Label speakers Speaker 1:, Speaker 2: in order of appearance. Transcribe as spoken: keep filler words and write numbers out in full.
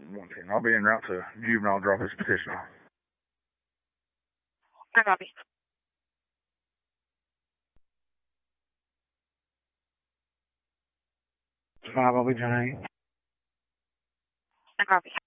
Speaker 1: one ten. I'll be en route to juvenile to drop his petition off.
Speaker 2: I copy.
Speaker 1: Five, I'll be John eight.
Speaker 2: I copy.